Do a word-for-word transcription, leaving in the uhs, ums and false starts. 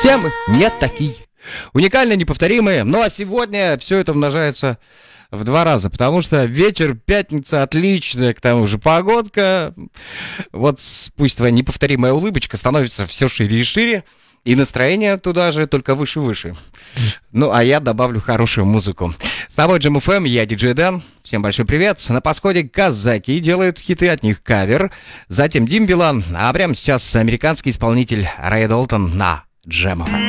Все мы не такие. Уникальные, неповторимые. Ну а сегодня все это умножается в два раза, потому что вечер, пятница, отличная, к тому же погодка. Вот пусть твоя неповторимая улыбочка становится все шире и шире, и настроение туда же только выше и выше. Ну, а я добавлю хорошую музыку. С тобой Джем эф эм, я диджей Дэн. Всем большой привет. На подходе казаки делают хиты, от них кавер. Затем Дим Билан, а прямо сейчас американский исполнитель Рэй Долтон на Джем эф эм.